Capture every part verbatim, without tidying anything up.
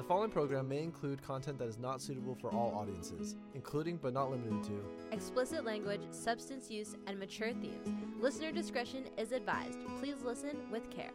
following program may include content that is not suitable for all audiences, including but not limited to explicit language, substance use, and mature themes. Listener discretion is advised. Please listen with care.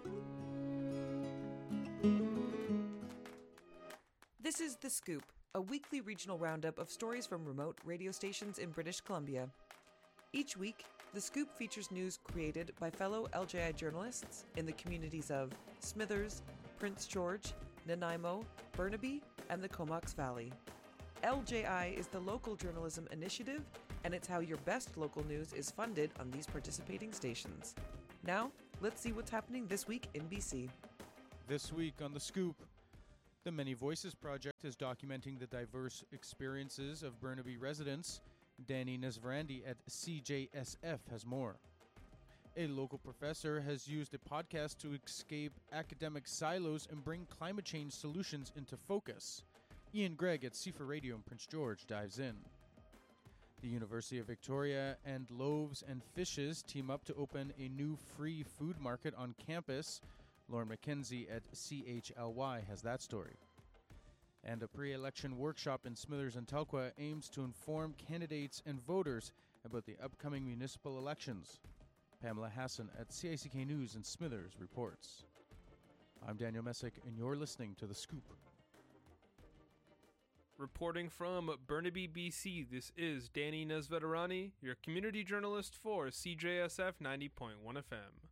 This is The Scoop, a weekly regional roundup of stories from remote radio stations in British Columbia. Each week, The Scoop features news created by fellow L J I journalists in the communities of Smithers, Prince George, Nanaimo, Burnaby, and the Comox Valley. L J I is the local journalism initiative, and it's how your best local news is funded on these participating stations. Now, let's see what's happening this week in B C. This week on The Scoop, the Many Voices Project is documenting the diverse experiences of Burnaby residents. Danny Nesvarandi at C J S F has more. A local professor has used a podcast to escape academic silos and bring climate change solutions into focus. Ian Gregg at C four Radio in Prince George dives in. The University of Victoria and Loaves and Fishes team up to open a new free food market on campus. Lauren McKenzie at C H L Y has that story. And a pre-election workshop in Smithers and Telkwa aims to inform candidates and voters about the upcoming municipal elections. Pamela Hassan at C I C K News in Smithers reports. I'm Daniel Messick, and you're listening to The Scoop. Reporting from Burnaby, B C, this is Danny Nesveterani, your community journalist for C J S F ninety point one F M.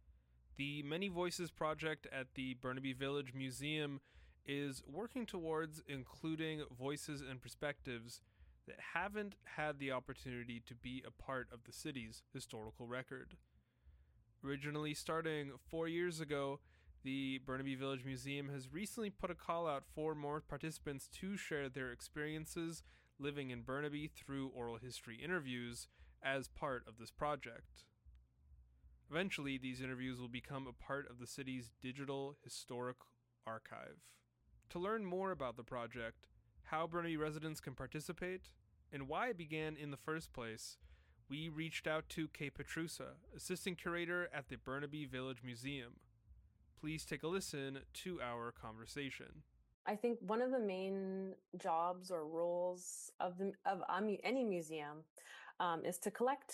The Many Voices Project at the Burnaby Village Museum is working towards including voices and perspectives that haven't had the opportunity to be a part of the city's historical record. Originally starting four years ago, the Burnaby Village Museum has recently put a call out for more participants to share their experiences living in Burnaby through oral history interviews as part of this project. Eventually, these interviews will become a part of the city's digital historic archive. To learn more about the project, how Burnaby residents can participate, and why it began in the first place, we reached out to Kay Petrusa, assistant curator at the Burnaby Village Museum. Please take a listen to our conversation. I think one of the main jobs or roles of the of um, any museum um, is to collect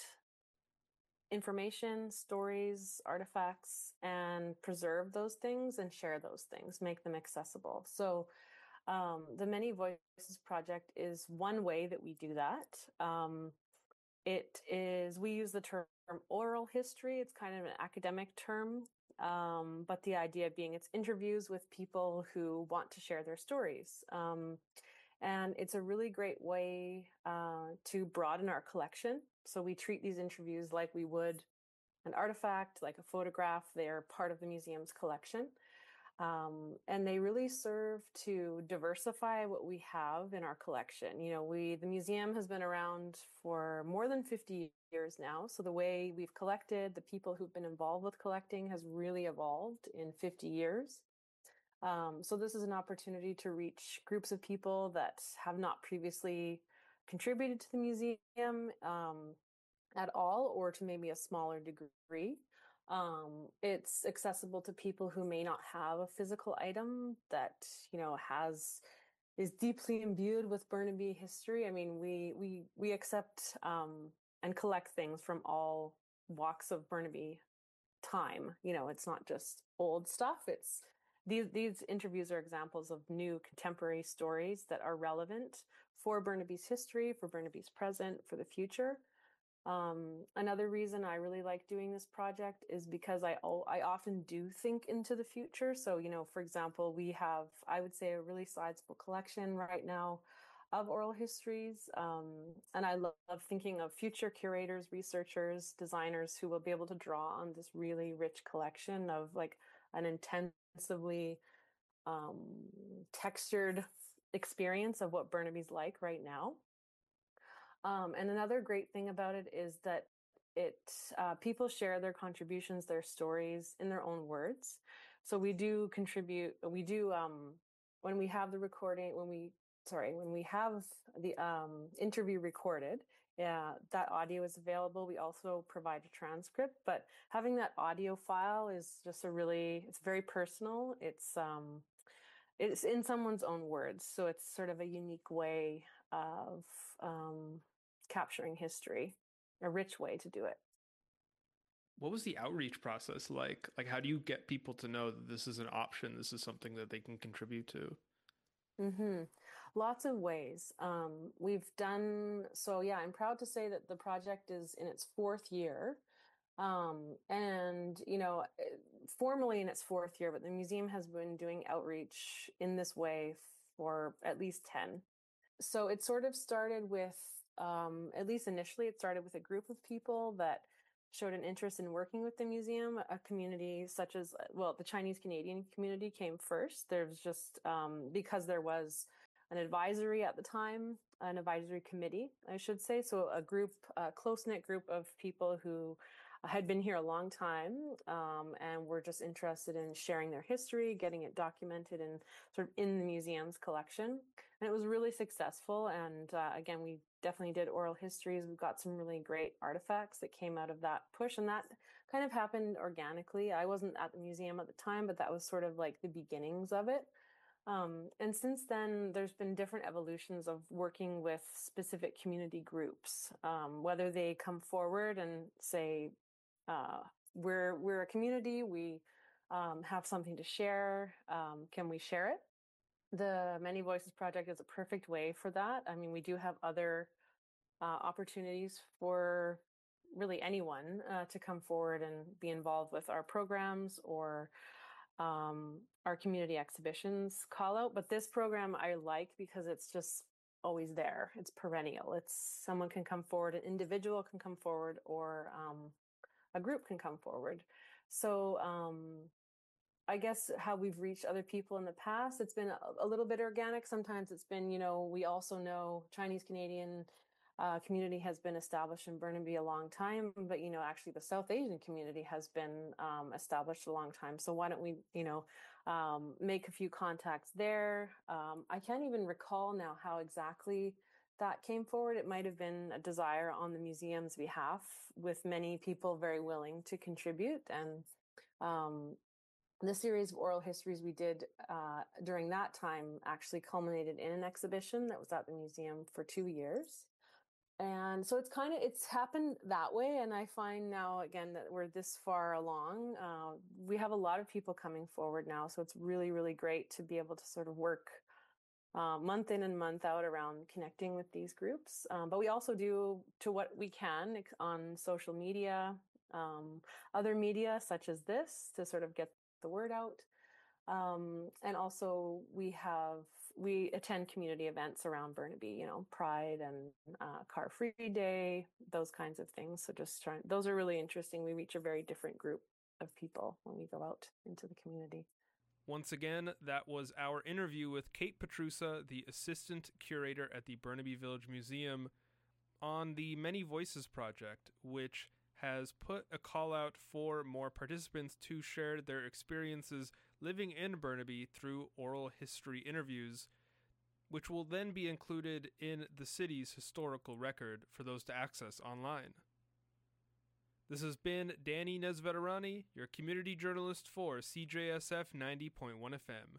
information, stories, artifacts, and preserve those things and share those things, make them accessible. So um, the Many Voices Project is one way that we do that. Um, it is, we use the term oral history. It's kind of an academic term, um, but the idea being it's interviews with people who want to share their stories. Um, and it's a really great way uh, to broaden our collection. So we treat these interviews like we would an artifact, like a photograph. They're part of the museum's collection. Um, and they really serve to diversify what we have in our collection. You know, we, the museum has been around for more than fifty years now. So the way we've collected, the people who've been involved with collecting has really evolved in fifty years. Um, so this is an opportunity to reach groups of people that have not previously contributed to the museum um, at all, or to maybe a smaller degree. Um, it's accessible to people who may not have a physical item that, you know, has, is deeply imbued with Burnaby history. I mean, we, we, we accept, um, and collect things from all walks of Burnaby time. You know, it's not just old stuff. It's, these, these interviews are examples of new contemporary stories that are relevant for Burnaby's history, for Burnaby's present, for the future. Um, another reason I really like doing this project is because I, I often do think into the future. So, you know, for example, we have, I would say, a really sizable collection right now of oral histories. Um, and I love, love thinking of future curators, researchers, designers who will be able to draw on this really rich collection of like an intensively um, textured experience of what Burnaby's like right now. Um, and another great thing about it is that it uh, people share their contributions, their stories in their own words. So we do contribute, we do, um, when we have the recording, when we, sorry, when we have the um, interview recorded, yeah, that audio is available. We also provide a transcript, but having that audio file is just a really, it's very personal. It's, um, it's in someone's own words. So it's sort of a unique way of um, capturing history, a rich way to do it. What was the outreach process like? Like, how do you get people to know that this is an option? This is something that they can contribute to? Mm-hmm. Lots of ways. Um, we've done, so yeah, I'm proud to say that the project is in its fourth year. Um, and, you know, formally in its fourth year, but the museum has been doing outreach in this way for at least ten. So it sort of started with, um, at least initially, it started with a group of people that showed an interest in working with the museum. A community such as, well, the Chinese Canadian community came first. There's just, um, because there was an advisory at the time, an advisory committee, I should say. So a group, a close-knit group of people who had been here a long time, um, and were just interested in sharing their history, getting it documented and sort of in the museum's collection. And it was really successful. And uh, again, we definitely did oral histories. We've got some really great artifacts that came out of that push. And that kind of happened organically. I wasn't at the museum at the time, but that was sort of like the beginnings of it. Um, and since then, there's been different evolutions of working with specific community groups, um, whether they come forward and say, uh, we're, we're a community, we um, have something to share, um, can we share it? The Many Voices Project is a perfect way for that. I mean, we do have other uh, opportunities for really anyone uh, to come forward and be involved with our programs or um, our community exhibitions call out. But this program I like because it's just always there. It's perennial. It's someone can come forward, an individual can come forward, or um, a group can come forward. So um, I guess how we've reached other people in the past, it's been a, a little bit organic. Sometimes it's been, you know, we also know Chinese Canadian uh, community has been established in Burnaby a long time, but, you know, actually the South Asian community has been um, established a long time. So why don't we, you know, um, make a few contacts there? Um, I can't even recall now how exactly that came forward. It might have been a desire on the museum's behalf, with many people very willing to contribute. And um, the series of oral histories we did uh, during that time actually culminated in an exhibition that was at the museum for two years. And so it's kind of, it's happened that way. And I find now, again, that we're this far along. Uh, we have a lot of people coming forward now. So it's really, really great to be able to sort of work uh, month in and month out around connecting with these groups. Um, but we also do to what we can on social media, um, other media such as this, to sort of get the word out. Um, and also we have, we attend community events around Burnaby, you know, Pride and uh, Car Free Day, those kinds of things. So just trying, those are really interesting. We reach a very different group of people when we go out into the community. Once again, that was our interview with Kate Petrusa, the assistant curator at the Burnaby Village Museum, on the Many Voices Project, which has put a call out for more participants to share their experiences living in Burnaby through oral history interviews, which will then be included in the city's historical record for those to access online. This has been Danny Nesveterani, your community journalist for C J S F ninety point one F M.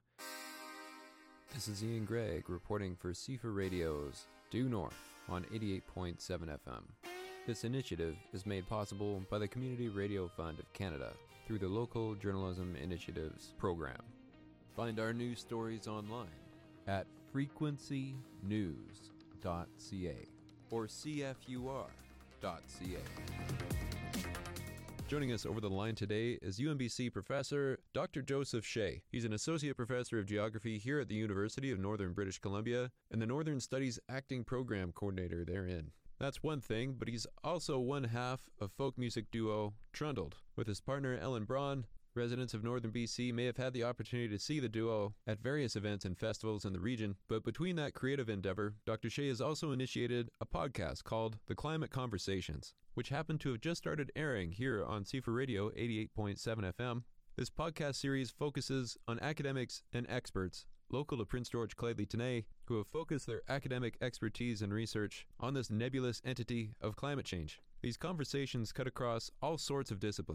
This is Ian Gregg reporting for C F A Radio's Due North on eighty-eight point seven F M. This initiative is made possible by the Community Radio Fund of Canada through the Local Journalism Initiatives program. Find our news stories online at frequency news dot c a or c f u r dot c a. Joining us over the line today is U M B C professor Doctor Joseph Shea. He's an associate professor of geography here at the University of Northern British Columbia and the Northern Studies Acting Program Coordinator therein. That's one thing, but he's also one half of folk music duo Trundled. With his partner Ellen Braun, residents of Northern B C may have had the opportunity to see the duo at various events and festivals in the region, but between that creative endeavor, Doctor Shea has also initiated a podcast called The Climate Conversations, which happened to have just started airing here on C F A Radio eighty-eight point seven F M. This podcast series focuses on academics and experts local to Prince George Cladley Tenay, who have focused their academic expertise and research on this nebulous entity of climate change. These conversations cut across all sorts of disciplines,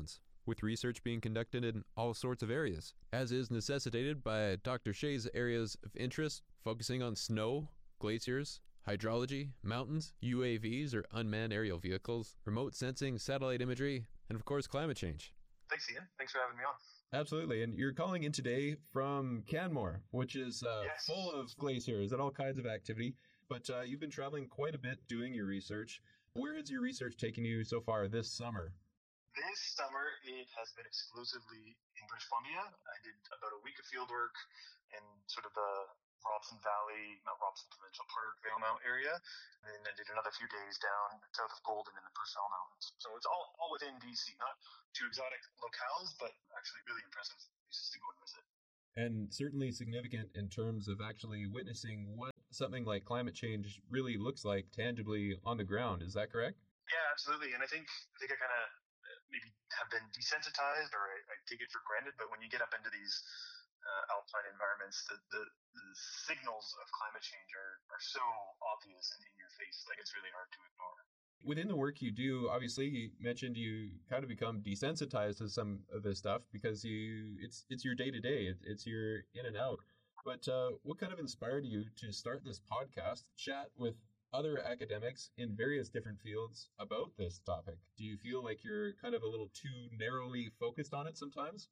with research being conducted in all sorts of areas, as is necessitated by Doctor Shea's areas of interest, focusing on snow, glaciers, hydrology, mountains, U A Vs or unmanned aerial vehicles, remote sensing, satellite imagery, and of course climate change. Thanks, Ian. Thanks for having me on. Absolutely, and you're calling in today from Canmore, which is uh, Yes. full of glaciers and all kinds of activity, but uh, you've been traveling quite a bit doing your research. Where has your research taken you so far this summer? This summer, it has been exclusively in British Columbia. I did about a week of field work in sort of the Robson Valley, Mount Robson Provincial Park, Valemount area. And then I did another few days down south of Golden in the Purcell Mountains. So it's all, all within B C, not too exotic locales, but actually really impressive places to go and visit. And certainly significant in terms of actually witnessing what something like climate change really looks like tangibly on the ground. Is that correct? Yeah, absolutely. And I think I think I kind of maybe have been desensitized, or I, I take it for granted. But when you get up into these uh, alpine environments, the, the, the signals of climate change are, are so obvious and in your face. Like, it's really hard to ignore. Within the work you do, obviously you mentioned you kind of become desensitized to some of this stuff because you it's it's your day to day. It's your in and out. But uh, what kind of inspired you to start this podcast, chat with other academics in various different fields about this topic? Do you feel like you're kind of a little too narrowly focused on it sometimes?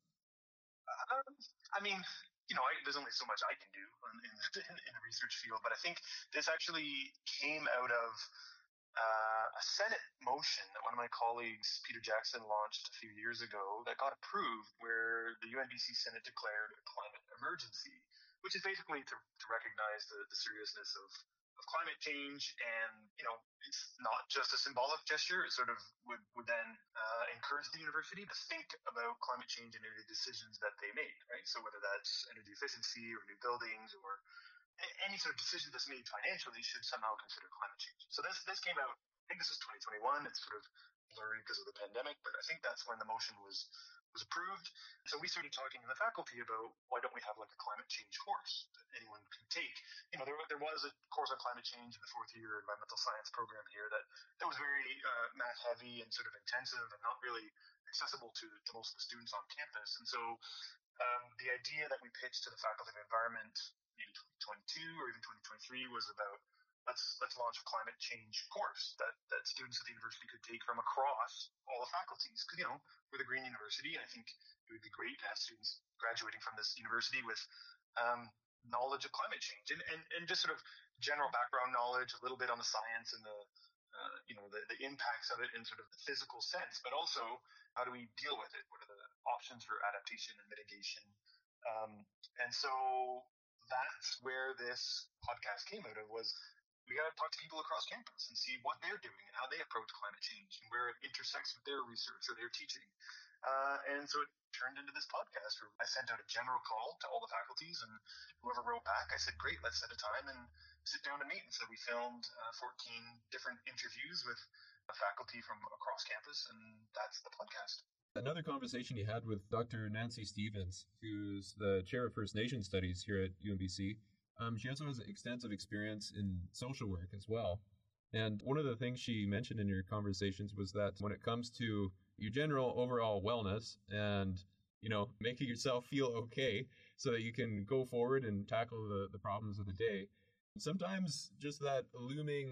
Um, I mean, you know, I, there's only so much I can do in, in, in the research field, but I think this actually came out of uh, a Senate motion that one of my colleagues, Peter Jackson, launched a few years ago that got approved, where the U N B C Senate declared a climate emergency, which is basically to, to recognize the, the seriousness of, of climate change. And, you know, it's not just a symbolic gesture. It sort of would, would then uh, encourage the university to think about climate change in any decisions that they make, right? So whether that's energy efficiency or new buildings or any sort of decision that's made financially should somehow consider climate change. So this this came out, I think this was twenty twenty-one. It's sort of blurry because of the pandemic, but I think that's when the motion was was approved. So we started talking in the faculty about why don't we have like a climate change course that anyone can take. You know, there there was a course on climate change in the fourth year environmental science program here that, that was very uh, math heavy and sort of intensive and not really accessible to, to most of the students on campus. And so um, the idea that we pitched to the Faculty of Environment maybe twenty twenty-two or even twenty twenty-three was about let's let's launch a climate change course that, that students at the university could take from across all the faculties. Because, you know, we're the Green University, and I think it would be great to have students graduating from this university with um, knowledge of climate change and, and, and just sort of general background knowledge, a little bit on the science and the uh, you know the, the impacts of it in sort of the physical sense, but also how do we deal with it? What are the options for adaptation and mitigation? Um, and so that's where this podcast came out of, was we got to talk to people across campus and see what they're doing and how they approach climate change and where it intersects with their research or their teaching. Uh, and so it turned into this podcast where I sent out a general call to all the faculties, and whoever wrote back, I said, great, let's set a time and sit down to meet. And so we filmed uh, fourteen different interviews with the faculty from across campus, and that's the podcast. Another conversation you had with Doctor Nancy Stevens, who's the chair of First Nation Studies here at U N B C. Um, she also has extensive experience in social work as well. And one of the things she mentioned in your conversations was that when it comes to your general overall wellness and, you know, making yourself feel okay so that you can go forward and tackle the, the problems of the day, sometimes just that looming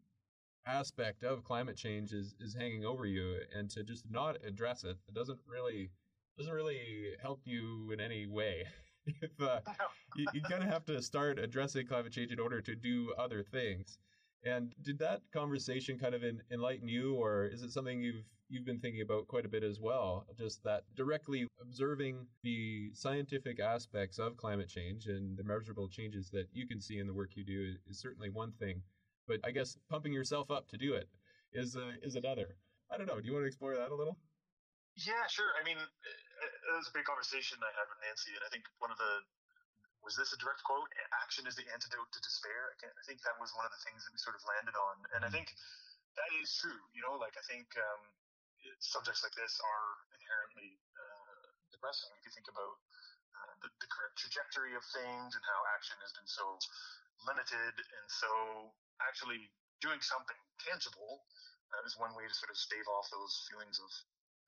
aspect of climate change is, is hanging over you, and to just not address it, it doesn't really doesn't really help you in any way. if uh, you, you kind of have to start addressing climate change in order to do other things. And did that conversation kind of en- enlighten you, or is it something you've you've been thinking about quite a bit as well? Just that directly observing the scientific aspects of climate change and the measurable changes that you can see in the work you do is, is certainly one thing. But I guess pumping yourself up to do it is uh, is another. I don't know. Do you want to explore that a little? Yeah, sure. I mean, it was a big conversation I had with Nancy, and I think one of the was this a direct quote? Action is the antidote to despair. I, can't, I think that was one of the things that we sort of landed on, and I think that is true. You know, like I think um, subjects like this are inherently uh, depressing. If you think about uh, the, the current trajectory of things and how action has been so limited, and so actually doing something tangible uh, is one way to sort of stave off those feelings of uh,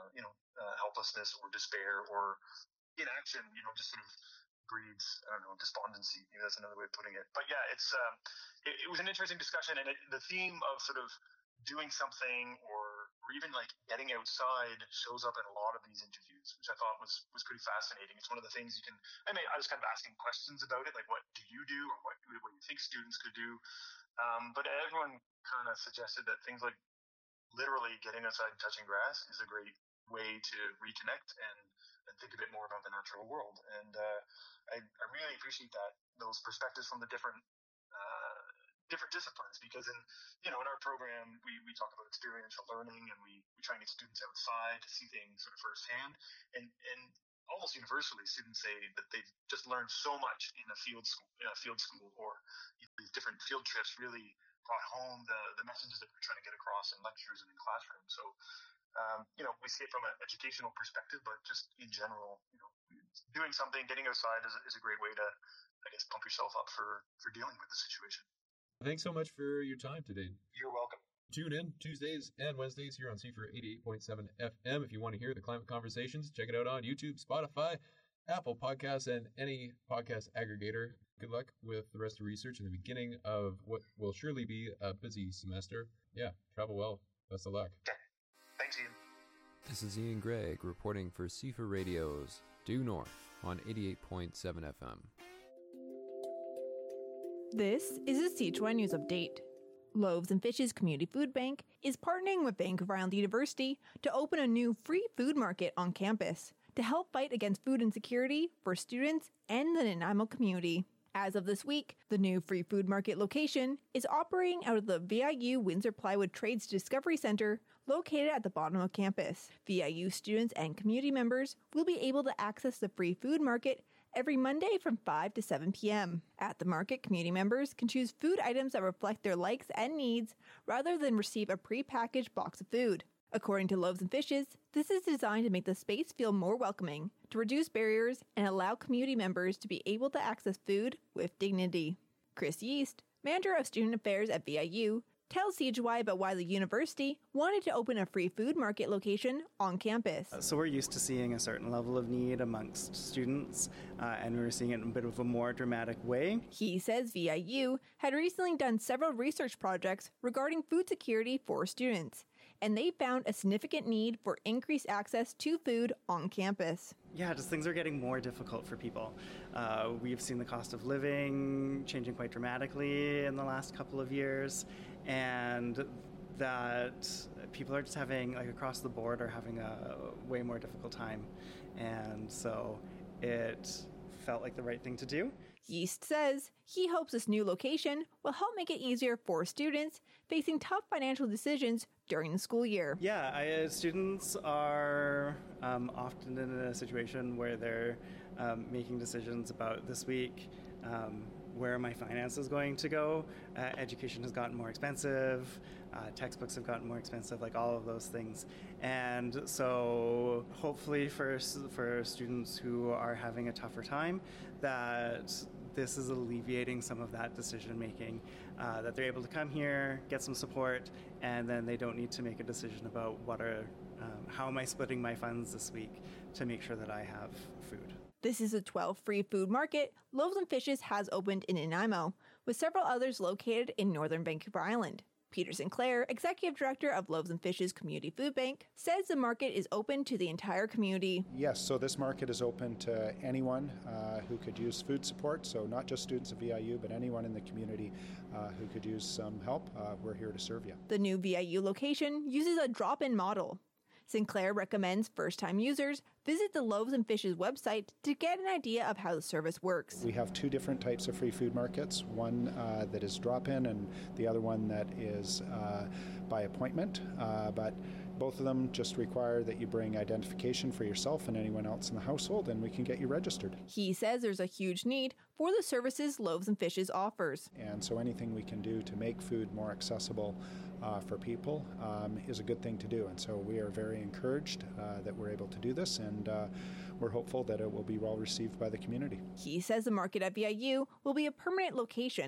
you know, uh, helplessness or despair or inaction, you know, just sort of breeds, I don't know, despondency. Maybe that's another way of putting it. But yeah, it's um, it, it was an interesting discussion, and it, the theme of sort of doing something or, or even like getting outside shows up in a lot of these interviews, which I thought was was pretty fascinating. It's one of the things you can. I mean, I was kind of asking questions about it, like what do you do, or what what do you think students could do. Um, but everyone kind of suggested that things like literally getting outside and touching grass is a great way to reconnect and, and think a bit more about the natural world. And uh, I, I really appreciate that, those perspectives from the different uh, different disciplines, because in you know in our program we, we talk about experiential learning, and we, we try and get students outside to see things sort of firsthand. And and almost universally, students say that they've just learned so much in a field school, in a field school, or you know, these different field trips really brought home the, the messages that we're trying to get across in lectures and in classrooms. So, um, you know, we see it from an educational perspective, but just in general, you know, doing something, getting outside is, is a great way to, I guess, pump yourself up for, for dealing with the situation. Thanks so much for your time today. You're welcome. Tune in Tuesdays and Wednesdays here on C F R eighty-eight point seven F M. If you want to hear the climate conversations, check it out on YouTube, Spotify, Apple Podcasts, and any podcast aggregator. Good luck with the rest of the research in the beginning of what will surely be a busy semester. Yeah, travel well. Best of luck. Okay. Thanks, Ian. This is Ian Gregg reporting for C F R Radio's Due North on eighty-eight point seven F M. This is a C H Y News Update. Loaves and Fishes Community Food Bank is partnering with Vancouver Island University to open a new free food market on campus to help fight against food insecurity for students and the Nanaimo community. As of this week, the new free food market location is operating out of the V I U Windsor Plywood Trades Discovery Center located at the bottom of campus. V I U students and community members will be able to access the free food market every Monday from five to seven p.m. At the market, community members can choose food items that reflect their likes and needs rather than receive a pre-packaged box of food. According to Loaves and Fishes, this is designed to make the space feel more welcoming, to reduce barriers, and allow community members to be able to access food with dignity. Chris Yeast, Manager of Student Affairs at V I U, tells C H Y about why the university wanted to open a free food market location on campus. So we're used to seeing a certain level of need amongst students, uh, and we were seeing it in a bit of a more dramatic way. He says V I U had recently done several research projects regarding food security for students, and they found a significant need for increased access to food on campus. Yeah, just things are getting more difficult for people. Uh, we've seen the cost of living changing quite dramatically in the last couple of years, and that people are just having, like across the board, are having a way more difficult time. And so it felt like the right thing to do. Yeast says he hopes this new location will help make it easier for students facing tough financial decisions during the school year. Yeah, I, uh, students are um, often in a situation where they're um, making decisions about this week, um, where are my finances going to go? Uh, education has gotten more expensive, uh, textbooks have gotten more expensive, like all of those things. And so hopefully for, for students who are having a tougher time, that this is alleviating some of that decision making, uh, that they're able to come here, get some support, and then they don't need to make a decision about what are, um, how am I splitting my funds this week to make sure that I have food. This is a twelfth free food market Loaves and Fishes has opened in Nanaimo, with several others located in northern Vancouver Island. Peter Sinclair, Executive Director of Loaves and Fishes Community Food Bank, says the market is open to the entire community. Yes, so this market is open to anyone uh, who could use food support, so not just students of V I U, but anyone in the community uh, who could use some help. Uh, we're here to serve you. The new V I U location uses a drop-in model. Sinclair recommends first-time users visit the Loaves and Fishes website to get an idea of how the service works. We have two different types of free food markets, one uh, that is drop-in and the other one that is uh, by appointment, uh, but both of them just require that you bring identification for yourself and anyone else in the household, and we can get you registered. He says there's a huge need for the services Loaves and Fishes offers. And so anything we can do to make food more accessible uh, for people um, is a good thing to do. And so we are very encouraged uh, that we're able to do this, and uh, we're hopeful that it will be well received by the community. He says the market at V I U will be a permanent location,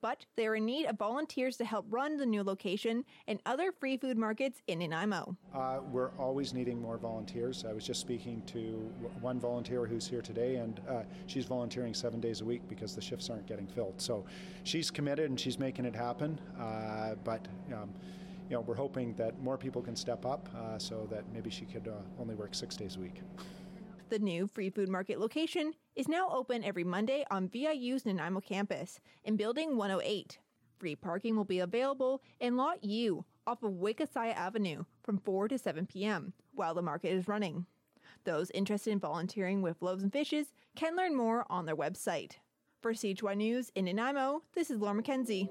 but they are in need of volunteers to help run the new location and other free food markets in Nanaimo. Uh, we're always needing more volunteers. I was just speaking to w- one volunteer who's here today, and uh, she's volunteering seven days a week because the shifts aren't getting filled. So she's committed and she's making it happen, uh, but um, you know, we're hoping that more people can step up uh, so that maybe she could uh, only work six days a week. The new free food market location is now open every Monday on V I U's Nanaimo campus in Building one oh eight. Free parking will be available in Lot U off of Wakasaya Avenue from four to seven p.m. while the market is running. Those interested in volunteering with Loaves and Fishes can learn more on their website. For C H Y News in Nanaimo, this is Laura McKenzie.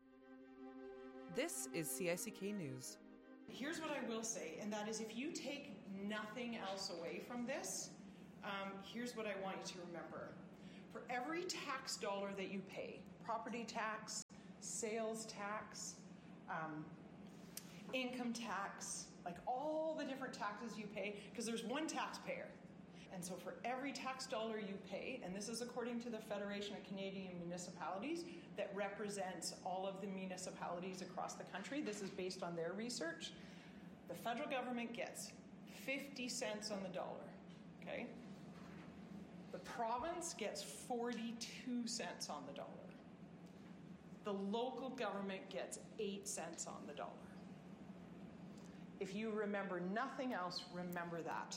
This is C I C K News. Here's what I will say, and that is if you take nothing else away from this, um, here's what I want you to remember. For every tax dollar that you pay, property tax, sales tax, um, income tax, like all the different taxes you pay, because there's one taxpayer. And so for every tax dollar you pay, and this is according to the Federation of Canadian Municipalities that represents all of the municipalities across the country, this is based on their research, the federal government gets fifty cents on the dollar, okay? The province gets forty-two cents on the dollar. The local government gets eight cents on the dollar. If you remember nothing else, remember that.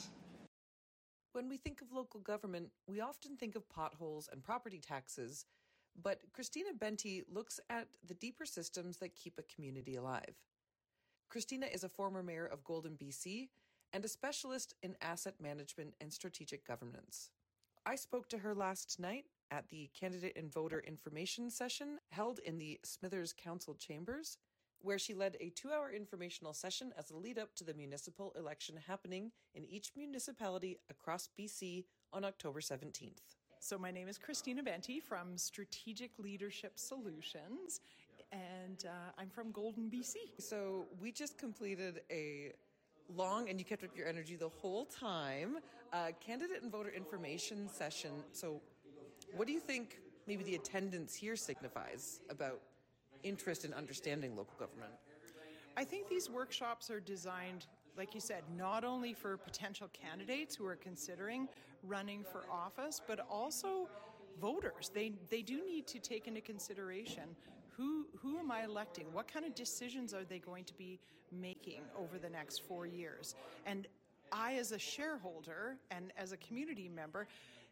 When we think of local government, we often think of potholes and property taxes, but Christina Benty looks at the deeper systems that keep a community alive. Christina is a former mayor of Golden, B C, and a specialist in asset management and strategic governance. I spoke to her last night at the Candidate and Voter Information Session held in the Smithers Council Chambers, where she led a two-hour informational session as a lead-up to the municipal election happening in each municipality across B C on October seventeenth. So my name is Christina Benty from Strategic Leadership Solutions, and uh, I'm from Golden, B C. So we just completed a long, and you kept up your energy the whole time, uh, Candidate and Voter Information Session. So what do you think maybe the attendance here signifies about interest in understanding local government? I think these workshops are designed, like you said, not only for potential candidates who are considering running for office, but also voters. They they do need to take into consideration who who am I electing? What kind of decisions are they going to be making over the next four years? And I, as a shareholder and as a community member,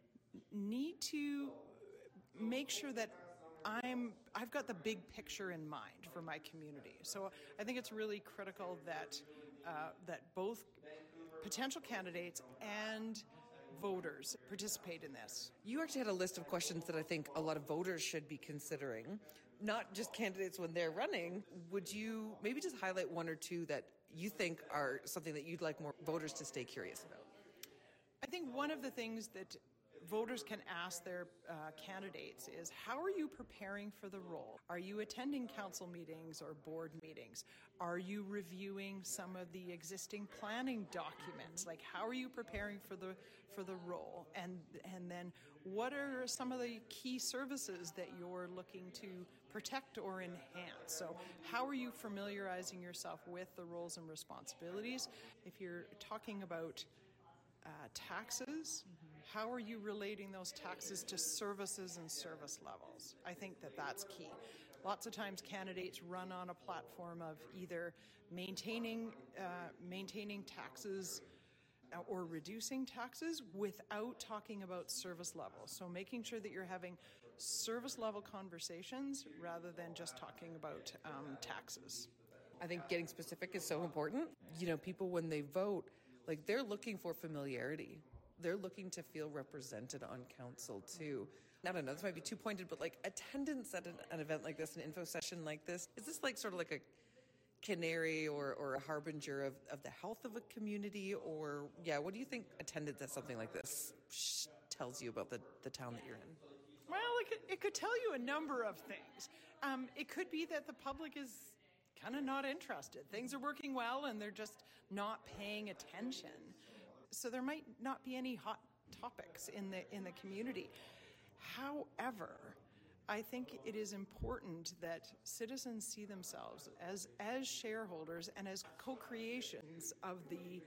need to make sure that I'm, I've got the big picture in mind for my community. So I think it's really critical that uh, that both potential candidates and voters participate in this. You actually had a list of questions that I think a lot of voters should be considering, not just candidates when they're running. Would you maybe just highlight one or two that you think are something that you'd like more voters to stay curious about? I think one of the things that voters can ask their uh, candidates is, how are you preparing for the role? Are you attending council meetings or board meetings? Are you reviewing some of the existing planning documents? Like, how are you preparing for the for the role? And and then what are some of the key services that you're looking to protect or enhance? So how are you familiarizing yourself with the roles and responsibilities? If you're talking about uh, taxes, how are you relating those taxes to services and service levels? I think that that's key. Lots of times candidates run on a platform of either maintaining uh, maintaining taxes or reducing taxes without talking about service levels. So making sure that you're having service level conversations rather than just talking about um, taxes. I think getting specific is so important. You know, people when they vote, like they're looking for familiarity. They're looking to feel represented on council too. I don't know, this might be too pointed, but like attendance at an, an event like this, an info session like this, is this like sort of like a canary or, or a harbinger of, of the health of a community? Or, yeah, what do you think attendance at something like this sh- tells you about the, the town that you're in? Well, it could, it could tell you a number of things. Um, it could be that the public is kind of not interested. Things are working well and they're just not paying attention. So there might not be any hot topics in the in the community. However, I think it is important that citizens see themselves as, as shareholders and as co-creations of the,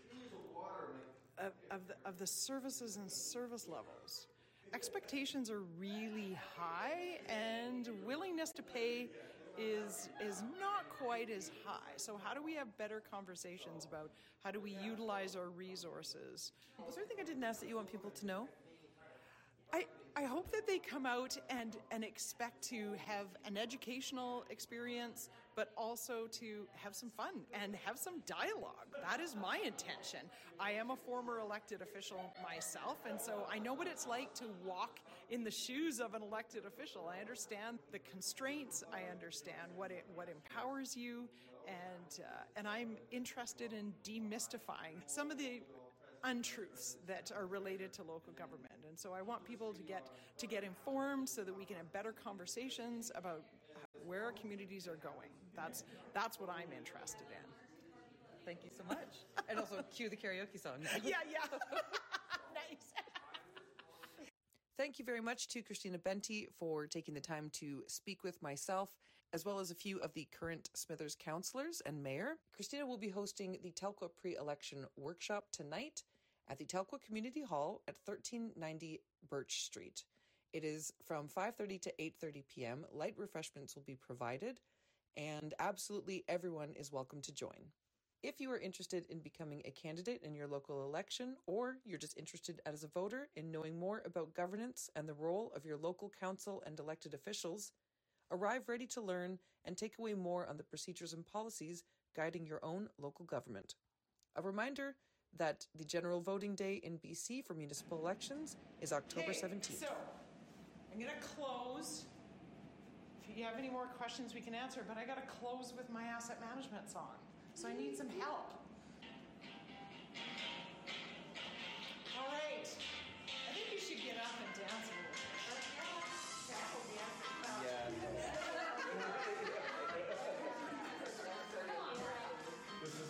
of, of the of the services and service levels. Expectations are really high, and willingness to pay is is not quite as high. So how do we have better conversations about how do we utilize our resources? Was there anything I didn't ask that you want people to know? I, I hope that they come out and, and expect to have an educational experience, but also to have some fun and have some dialogue. That is my intention. I am a former elected official myself, and so I know what it's like to walk in the shoes of an elected official. I understand the constraints. I understand what it what empowers you, and uh, and I'm interested in demystifying some of the untruths that are related to local government. And so I want people to get to get informed so that we can have better conversations about where our communities are going. That's that's what I'm interested in. Thank you so much. And also cue the karaoke song. Yeah, yeah. Nice. Thank you very much to Christina Benty for taking the time to speak with myself, as well as a few of the current Smithers councillors and mayor. Christina will be hosting the Telkwa pre-election workshop tonight at the Telkwa Community Hall at thirteen ninety Birch Street. It is from five thirty to eight thirty p.m. Light refreshments will be provided, and absolutely everyone is welcome to join. If you are interested in becoming a candidate in your local election, or you're just interested as a voter in knowing more about governance and the role of your local council and elected officials, arrive ready to learn and take away more on the procedures and policies guiding your own local government. A reminder that the general voting day in B C for municipal elections is October seventeenth. So, I'm going to close. If you have any more questions, we can answer, but I got to close with my asset management song. So I need some help.